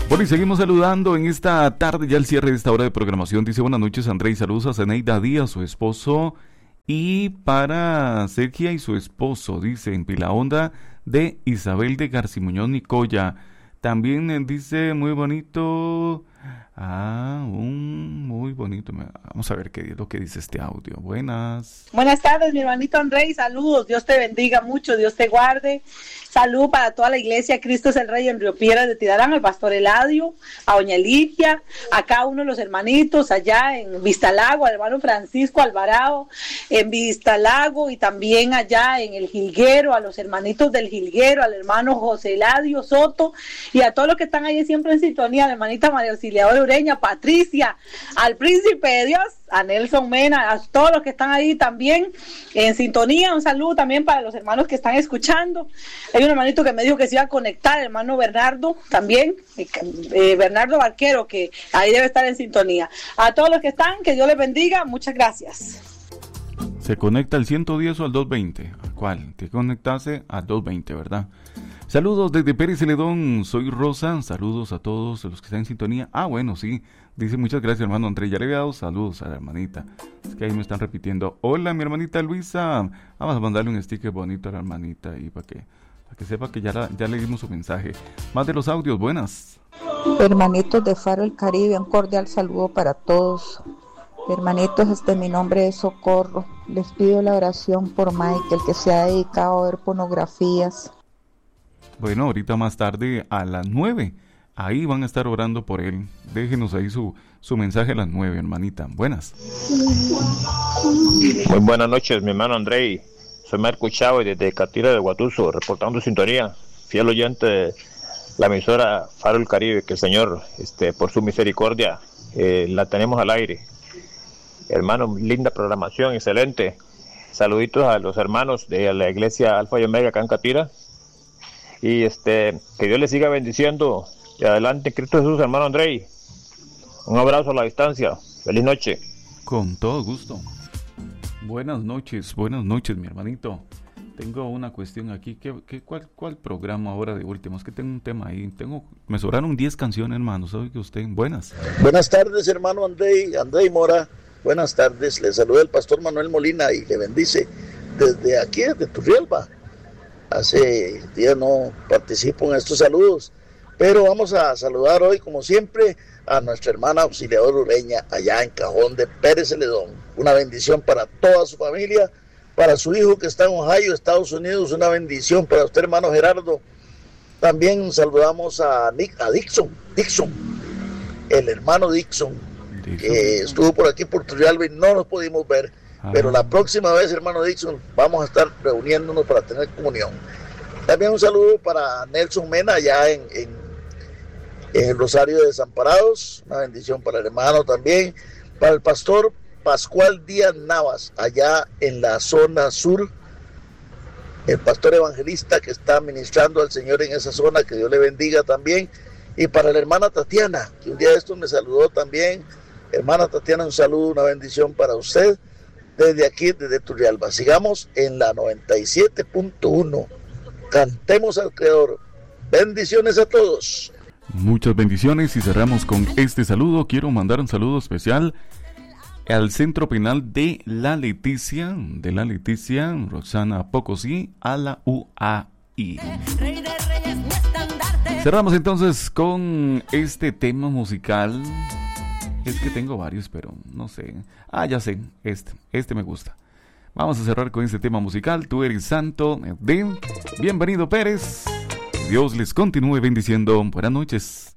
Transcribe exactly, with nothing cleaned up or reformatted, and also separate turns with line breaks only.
Bueno, y seguimos saludando en esta tarde, ya el cierre de esta hora de programación. Dice, buenas noches, André, y saludos a Zeneida Díaz, su esposo, y para Sergia y su esposo, dice, en Pila Honda, de Isabel de Garcimuñón Nicoya. También eh, dice, muy bonito, ah, un muy bonito, vamos a ver qué es lo que dice este audio. Buenas.
Buenas tardes, mi hermanito André, saludos, Dios te bendiga mucho, Dios te guarde. Salud para toda la iglesia, Cristo es el Rey en Río Piedras de Tidarán, al pastor Eladio, a doña Ligia, a cada uno de los hermanitos allá en Vistalago, al hermano Francisco Alvarado en Vistalago y también allá en el Jilguero, a los hermanitos del Jilguero, al hermano José Eladio Soto y a todos los que están ahí siempre en sintonía, a la hermanita María Auxiliadora Ureña, Patricia, al príncipe de Dios, a Nelson Mena, a todos los que están ahí también en sintonía. Un saludo también para los hermanos que están escuchando. Hay un hermanito que me dijo que se iba a conectar, el hermano Bernardo también, eh, Bernardo Barquero, que ahí debe estar en sintonía. A todos los que están, que Dios les bendiga, muchas gracias.
Se conecta al ciento diez o al doscientos veinte, ¿al cuál? Tiene que conectarse al doscientos veinte, ¿verdad? Saludos desde Pérez Celedón, soy Rosa, saludos a todos los que están en sintonía. Ah, bueno, sí, dice muchas gracias, hermano André, ya le había dado saludos a la hermanita. Es que ahí me están repitiendo, hola mi hermanita Luisa, vamos a mandarle un sticker bonito a la hermanita ahí para que, para que sepa que ya, la, ya leímos su mensaje. Más de los audios, buenas.
Hermanitos de Faro del Caribe, un cordial saludo para todos. Hermanitos, este mi nombre es Socorro, les pido la oración por Michael, que se ha dedicado a ver pornografías.
Bueno, ahorita más tarde a las nueve, ahí van a estar orando por él. Déjenos ahí su, su mensaje a las nueve, hermanita. Buenas.
Muy buenas noches, mi hermano Andrei. Soy Marco Chávez desde Catira de Guatuso, reportando sintonía. Fiel oyente de la emisora Faro del Caribe, que el Señor, este, por su misericordia, eh, la tenemos al aire. Hermano, linda programación, excelente. Saluditos a los hermanos de la iglesia Alfa y Omega acá en Catira. Y este, que Dios les siga bendiciendo. Y adelante, Cristo Jesús, hermano Andrei. Un abrazo a la distancia. Feliz noche.
Con todo gusto. Buenas noches, buenas noches, mi hermanito. Tengo una cuestión aquí. ¿Qué, qué, cuál, ¿Cuál programa ahora de último? Es que tengo un tema ahí. Tengo, me sobraron diez canciones, hermano. ¿Sabe que usted? Buenas.
Buenas tardes, hermano Andrei, Andrei Mora. Buenas tardes. Le saluda el pastor Manuel Molina y le bendice desde aquí, desde Turrialba. Hace días no participo en estos saludos, pero vamos a saludar hoy, como siempre, a nuestra hermana Auxiliadora Ureña, allá en Cajón de Pérez Celedón. Una bendición para toda su familia, para su hijo que está en Ohio, Estados Unidos, una bendición para usted, hermano Gerardo. También saludamos a, Nick, a Dixon, Dixon, el hermano Dixon, Dixon, que estuvo por aquí por Turrialba y no nos pudimos ver. Ah. Pero la próxima vez, hermano Dixon, vamos a estar reuniéndonos para tener comunión. También un saludo para Nelson Mena, allá en, en, en el Rosario de Desamparados. Una bendición para el hermano también. Para el pastor Pascual Díaz Navas, allá en la zona sur. El pastor evangelista que está ministrando al Señor en esa zona, que Dios le bendiga también. Y para la hermana Tatiana, que un día de estos me saludó también. Hermana Tatiana, un saludo, una bendición para usted. Desde aquí, desde Turrialba. Sigamos en la noventa y siete punto uno. Cantemos al Creador. Bendiciones a todos.
Muchas bendiciones y cerramos con este saludo. Quiero mandar un saludo especial al Centro Penal de La Leticia, de La Leticia, Roxana Pocosí, a la U A I. Cerramos entonces con este tema musical. Es que tengo varios, pero no sé. Ah, ya sé, este, este me gusta. Vamos a cerrar con este tema musical. Tú eres santo. De Bienvenido Pérez. Dios les continúe bendiciendo. Buenas noches.